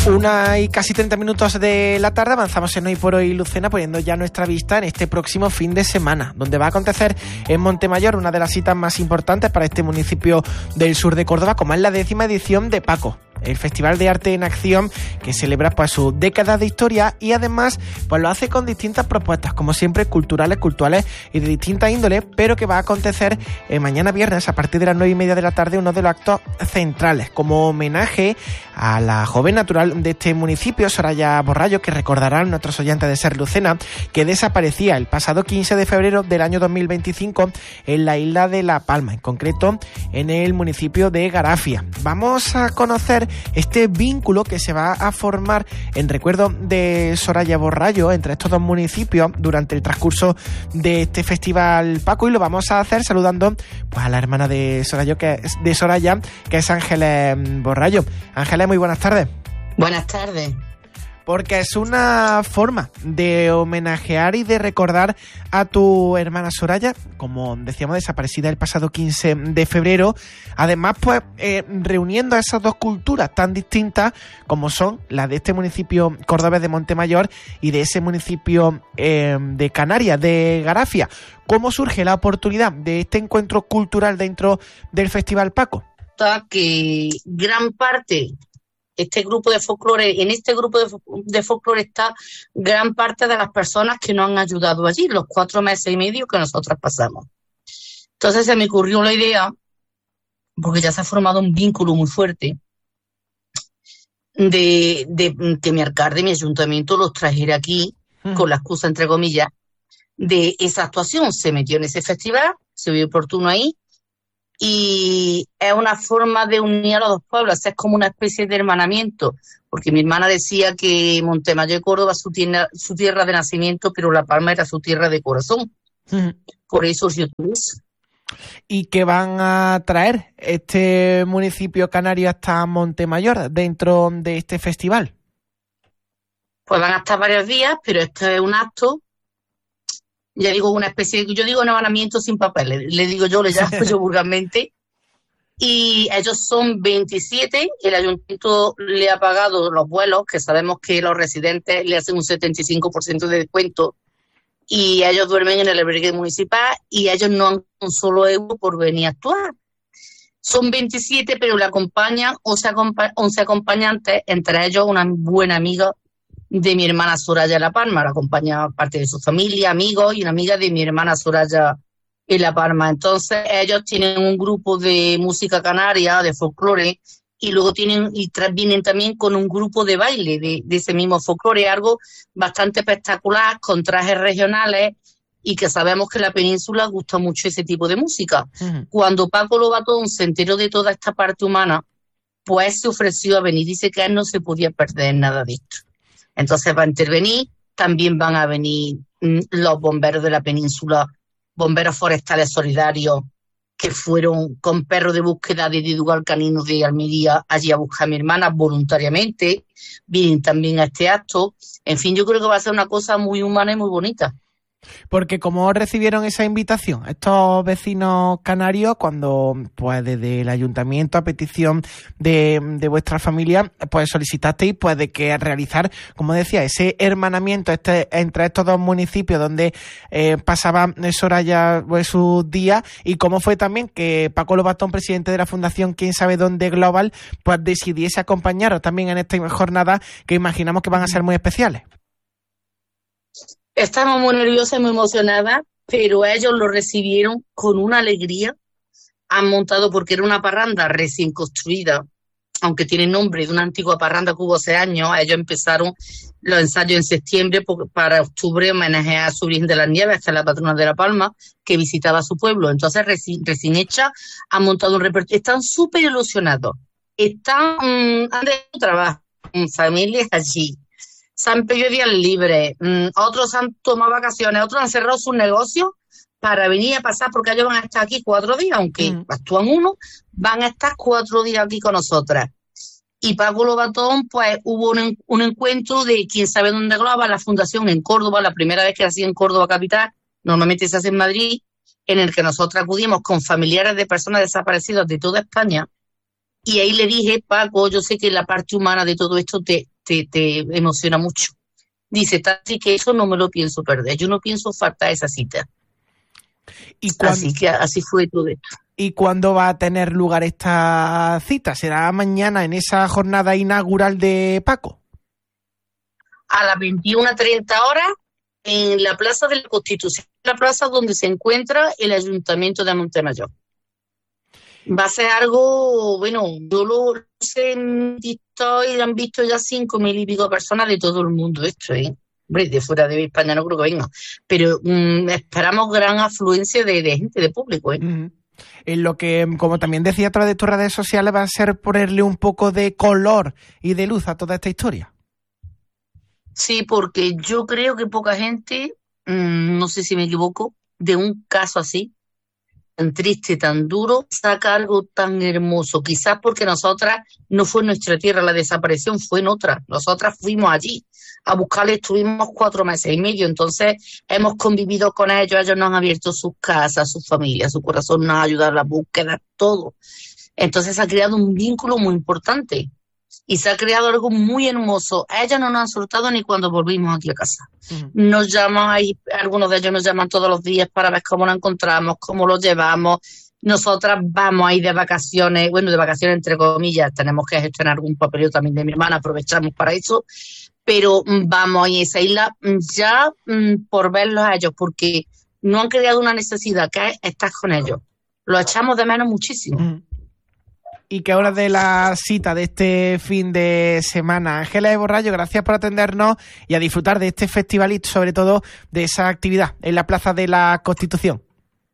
1 y casi 30 minutos de la tarde, avanzamos en Hoy por Hoy, Lucena, poniendo ya nuestra vista en este próximo fin de semana, donde va a acontecer en Montemayor una de las citas más importantes para este municipio del sur de Córdoba, como es la 10ª edición de Paco, el Festival de Arte en Acción, que celebra pues su década de historia y además pues lo hace con distintas propuestas, como siempre culturales y de distintas índoles, pero que va a acontecer mañana viernes a partir de las 9:30 de la tarde, uno de los actos centrales, como homenaje a la joven natural de este municipio, Soraya Borrallo, que recordarán nuestros oyentes de Ser Lucena, que desaparecía el pasado 15 de febrero del año 2025 en la isla de La Palma, en concreto en el municipio de Garafia. Vamos a conocer este vínculo que se va a formar en recuerdo de Soraya Borrallo entre estos dos municipios durante el transcurso de este festival Paco, y lo vamos a hacer saludando pues a la hermana de Soraya, que es Ángeles Borrallo. Ángeles, muy buenas tardes. Buenas tardes. Porque es una forma de homenajear y de recordar a tu hermana Soraya, como decíamos, desaparecida el pasado 15 de febrero. Además, pues, reuniendo a esas dos culturas tan distintas como son las de este municipio cordobés de Montemayor y de ese municipio de Canarias, de Garafia. ¿Cómo surge la oportunidad de este encuentro cultural dentro del Festival Paco? Que gran parte... en este grupo de folclore está gran parte de las personas que nos han ayudado allí, los 4 meses y medio que nosotros pasamos. Entonces se me ocurrió la idea, porque ya se ha formado un vínculo muy fuerte, de que mi alcalde, mi ayuntamiento los trajera aquí, con la excusa, entre comillas, de esa actuación. Se metió en ese festival, se vio oportuno ahí, y es una forma de unir a los dos pueblos, es como una especie de hermanamiento, porque mi hermana decía que Montemayor y Córdoba su tierra de nacimiento, pero La Palma era su tierra de corazón. Por eso yo tuve eso. ¿Y qué van a traer este municipio canario hasta Montemayor dentro de este festival? Pues van a estar varios días, pero esto es un acto, ya digo, una especie de, yo digo hermanamiento sin papeles, le digo yo, le llamo yo vulgarmente, y ellos son 27, el ayuntamiento le ha pagado los vuelos, que sabemos que los residentes le hacen un 75% de descuento, y ellos duermen en el albergue municipal, y ellos no han un solo euro por venir a actuar. Son 27, pero le acompañan 11 acompañantes, entre ellos una buena amiga de mi hermana Soraya en La Palma, la acompaña parte de su familia, amigos y una amiga de mi hermana Soraya en La Palma. Entonces ellos tienen un grupo de música canaria, de folclore, y luego vienen también con un grupo de baile de ese mismo folclore, algo bastante espectacular, con trajes regionales, y que sabemos que en la península gusta mucho ese tipo de música. Cuando Paco Lobatón se enteró de toda esta parte humana, pues se ofreció a venir, dice que él no se podía perder nada de esto. Entonces va a intervenir, también van a venir los bomberos de la península, bomberos forestales solidarios, que fueron con perros de búsqueda de Didugal Canino de Almería allí a buscar a mi hermana voluntariamente, vienen también a este acto. En fin, yo creo que va a ser una cosa muy humana y muy bonita. Porque ¿cómo recibieron esa invitación estos vecinos canarios cuando, pues, desde el ayuntamiento, a petición de vuestra familia, pues solicitasteis, pues, de que realizar, como decía, ese hermanamiento entre estos dos municipios donde pasaba Soraya pues, sus días? Y cómo fue también que Paco Lobatón, presidente de la Fundación Quién Sabe Dónde Global, pues decidiese acompañaros también en esta jornada que imaginamos que van a ser muy especiales. Estamos muy nerviosas y muy emocionadas, pero ellos lo recibieron con una alegría. Han montado, porque era una parranda recién construida, aunque tiene nombre de una antigua parranda que hubo hace años. Ellos empezaron los ensayos en septiembre para octubre homenajear a su Virgen de las Nieves, que es la patrona de La Palma, que visitaba su pueblo. Entonces, recién hecha, han montado un repertorio. Están súper ilusionados. Han de trabajo con familias allí. Se han pedido días libres, otros han tomado vacaciones, otros han cerrado sus negocios para venir a pasar, porque ellos van a estar aquí 4 días, aunque actúan uno, van a estar 4 días aquí con nosotras. Y Paco Lobatón, pues hubo un encuentro de Quién Sabe Dónde Global, la fundación en Córdoba, la primera vez que hacía en Córdoba capital, normalmente se hace en Madrid, en el que nosotros acudimos con familiares de personas desaparecidas de toda España. Y ahí le dije, Paco, yo sé que la parte humana de todo esto te te emociona mucho. Dice, así que eso no me lo pienso perder, yo no pienso faltar esa cita. Así que así fue todo esto. ¿Y cuándo va a tener lugar esta cita? ¿Será mañana en esa jornada inaugural de Paco? A las 21:30 horas en la Plaza de la Constitución, la plaza donde se encuentra el Ayuntamiento de Montemayor. Va a ser algo, bueno, yo lo sé en TikTok y han visto ya 5.000 y pico personas de todo el mundo esto, Hombre, de fuera de España no creo que vengan, pero esperamos gran afluencia de gente, de público, En lo que, como también decía a través de tus redes sociales, va a ser ponerle un poco de color y de luz a toda esta historia. Sí, porque yo creo que poca gente, no sé si me equivoco, de un caso así, tan triste, tan duro, saca algo tan hermoso. Quizás porque nosotras no fue en nuestra tierra la desaparición, fue en otra. Nosotras fuimos allí a buscarle, estuvimos 4 meses y medio, entonces hemos convivido con ellos nos han abierto sus casas, sus familias, su corazón nos ha ayudado a la búsqueda, todo. Entonces se ha creado un vínculo muy importante y se ha creado algo muy hermoso. A ellas no nos han soltado ni cuando volvimos aquí a casa. Nos llaman, algunos de ellos nos llaman todos los días para ver cómo nos encontramos, cómo lo llevamos. Nosotras vamos ahí de vacaciones, bueno, de vacaciones entre comillas, tenemos que gestionar algún papeleo también de mi hermana, aprovechamos para eso, pero vamos ahí a esa isla ya por verlos a ellos, porque no han creado una necesidad, que es estar con ellos. Lo echamos de menos muchísimo. ¿Y qué hora de la cita de este fin de semana? Ángela de Borrallo, gracias por atendernos y a disfrutar de este festival y sobre todo de esa actividad en la Plaza de la Constitución.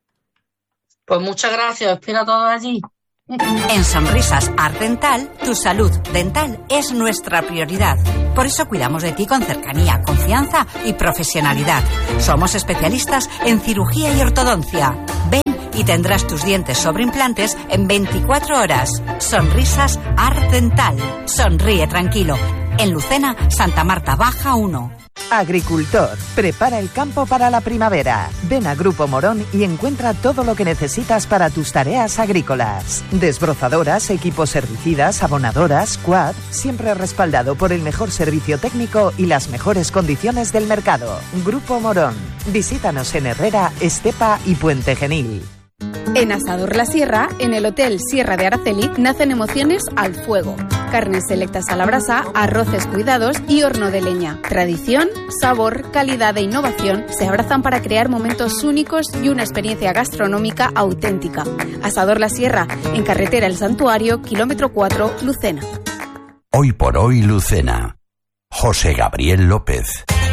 Pues muchas gracias, espero a todos allí. En Sonrisas Art Dental, tu salud dental es nuestra prioridad. Por eso cuidamos de ti con cercanía, confianza y profesionalidad. Somos especialistas en cirugía y ortodoncia. Ven y tendrás tus dientes sobre implantes en 24 horas. Sonrisas Art Dental. Sonríe tranquilo. En Lucena, Santa Marta Baja 1. Agricultor, prepara el campo para la primavera. Ven a Grupo Morón y encuentra todo lo que necesitas para tus tareas agrícolas. Desbrozadoras, equipos herbicidas, abonadoras, quad, siempre respaldado por el mejor servicio técnico y las mejores condiciones del mercado. Grupo Morón. Visítanos en Herrera, Estepa y Puente Genil. En Asador La Sierra, en el Hotel Sierra de Araceli, nacen emociones al fuego. Carnes selectas a la brasa, arroces cuidados y horno de leña. Tradición, sabor, calidad e innovación se abrazan para crear momentos únicos y una experiencia gastronómica auténtica. Asador La Sierra, en carretera El Santuario, kilómetro 4, Lucena. Hoy por hoy, Lucena. José Gabriel López.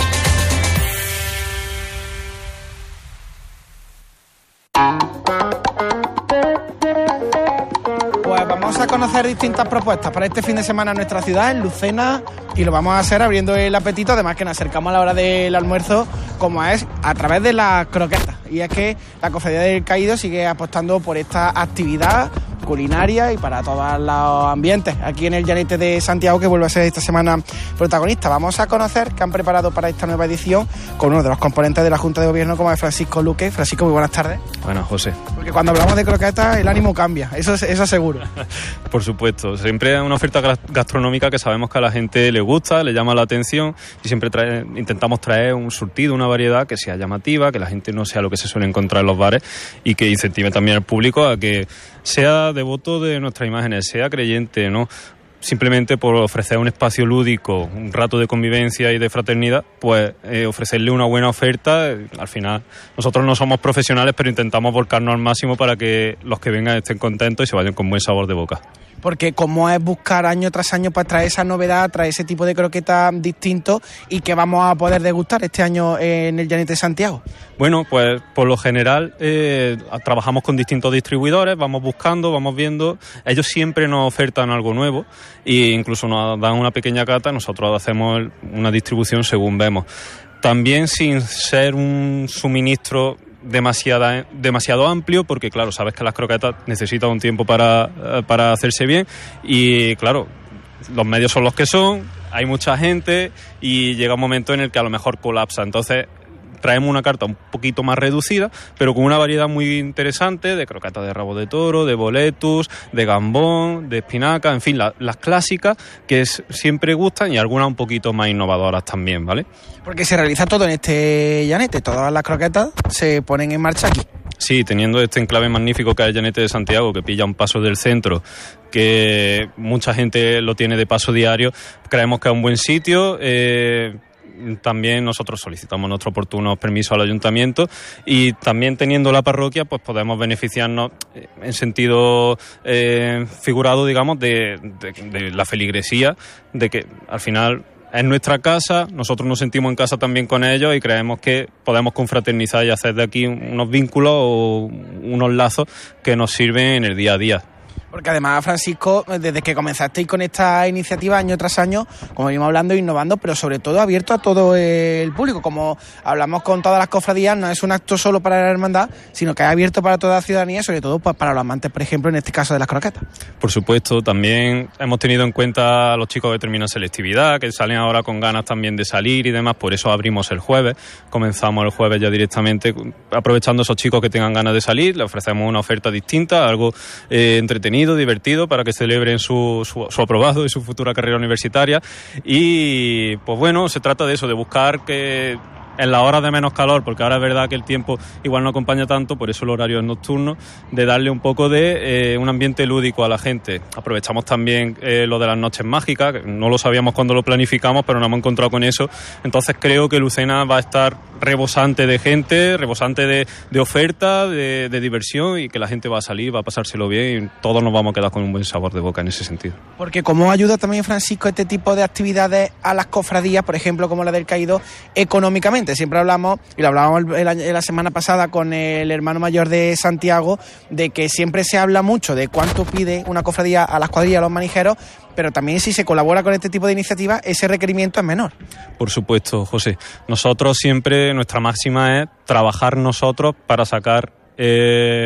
Pues vamos a conocer distintas propuestas para este fin de semana en nuestra ciudad, en Lucena, y lo vamos a hacer abriendo el apetito, además que nos acercamos a la hora del almuerzo, como es a través de las croquetas. Y es que la Cofradía del Caído sigue apostando por esta actividad culinaria y para todos los ambientes aquí en el Llanete de Santiago, que vuelve a ser esta semana protagonista. Vamos a conocer qué han preparado para esta nueva edición con uno de los componentes de la Junta de Gobierno, como es Francisco Luque. Francisco, muy buenas tardes. Buenas, José. Porque cuando hablamos de croquetas el ánimo cambia, eso seguro. Por supuesto, siempre es una oferta gastronómica que sabemos que a la gente le gusta, le llama la atención y siempre intentamos traer un surtido, una variedad que sea llamativa, que la gente no sea lo que se suele encontrar en los bares y que incentive también al público a que sea devoto de nuestras imágenes, sea creyente, ¿no? Simplemente por ofrecer un espacio lúdico, un rato de convivencia y de fraternidad, pues ofrecerle una buena oferta. Al final, nosotros no somos profesionales, pero intentamos volcarnos al máximo para que los que vengan estén contentos y se vayan con buen sabor de boca. Porque como es buscar año tras año para traer esa novedad, traer ese tipo de croquetas distintos y que vamos a poder degustar este año en el Llanete de Santiago. Bueno, pues por lo general trabajamos con distintos distribuidores, vamos buscando, vamos viendo. Ellos siempre nos ofertan algo nuevo e incluso nos dan una pequeña cata, nosotros hacemos una distribución según vemos. También sin ser un suministro demasiado amplio, porque claro, sabes que las croquetas necesitan un tiempo para hacerse bien y claro, los medios son los que son, hay mucha gente y llega un momento en el que a lo mejor colapsa, entonces traemos una carta un poquito más reducida, pero con una variedad muy interesante de croquetas de rabo de toro, de boletus, de gambón, de espinaca, en fin, las clásicas que siempre gustan y algunas un poquito más innovadoras también, ¿vale? Porque se realiza todo en este llanete, todas las croquetas se ponen en marcha aquí. Sí, teniendo este enclave magnífico que es el Llanete de Santiago, que pilla un paso del centro, que mucha gente lo tiene de paso diario, creemos que es un buen sitio. También nosotros solicitamos nuestro oportuno permiso al ayuntamiento y también teniendo la parroquia pues podemos beneficiarnos en sentido figurado, digamos, de la feligresía, de que al final es nuestra casa, nosotros nos sentimos en casa también con ellos y creemos que podemos confraternizar y hacer de aquí unos vínculos o unos lazos que nos sirven en el día a día. Porque además, Francisco, desde que comenzasteis con esta iniciativa año tras año, como venimos hablando, innovando, pero sobre todo abierto a todo el público. Como hablamos con todas las cofradías, no es un acto solo para la hermandad, sino que es abierto para toda la ciudadanía y sobre todo para los amantes, por ejemplo, en este caso de las croquetas. Por supuesto, también hemos tenido en cuenta a los chicos que terminan selectividad, que salen ahora con ganas también de salir y demás, por eso abrimos el jueves, comenzamos el jueves ya directamente, aprovechando a esos chicos que tengan ganas de salir, les ofrecemos una oferta distinta, algo entretenido, divertido, para que celebren su aprobado y su futura carrera universitaria. Y pues bueno, se trata de eso, de buscar que en las horas de menos calor, porque ahora es verdad que el tiempo igual no acompaña tanto, por eso el horario es nocturno, de darle un poco de un ambiente lúdico a la gente. Aprovechamos también lo de las noches mágicas, que no lo sabíamos cuando lo planificamos, pero nos hemos encontrado con eso. Entonces creo que Lucena va a estar rebosante de gente, rebosante de oferta, de diversión, y que la gente va a salir, va a pasárselo bien y todos nos vamos a quedar con un buen sabor de boca en ese sentido. Porque ¿cómo ayuda también, Francisco, este tipo de actividades a las cofradías, por ejemplo, como la del Caído, económicamente? Siempre hablamos, y lo hablábamos la semana pasada con el hermano mayor de Santiago, de que siempre se habla mucho de cuánto pide una cofradía a las cuadrillas, a los manijeros, pero también si se colabora con este tipo de iniciativas, ese requerimiento es menor. Por supuesto, José. Nosotros siempre, nuestra máxima es trabajar nosotros para sacar